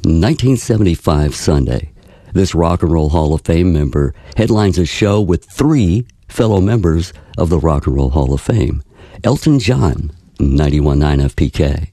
1975 Sunday. This Rock and Roll Hall of Fame member headlines a show with 3 fellow members of the Rock and Roll Hall of Fame. Elton John, 91.9 FPK.